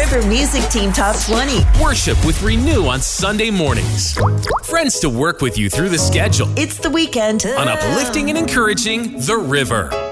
River Music Team Top 20. Worship with Renew on Sunday mornings. Friends to work with you through the schedule. It's the weekend. On uplifting and encouraging The River.